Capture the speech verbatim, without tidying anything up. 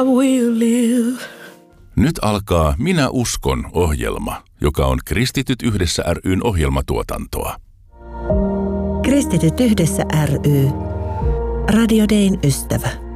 will live. Nyt alkaa Minä uskon -ohjelma, joka on Kristityt yhdessä ry:n ohjelmatuotantoa. Kristityt yhdessä ry. Radio Dayn ystävä.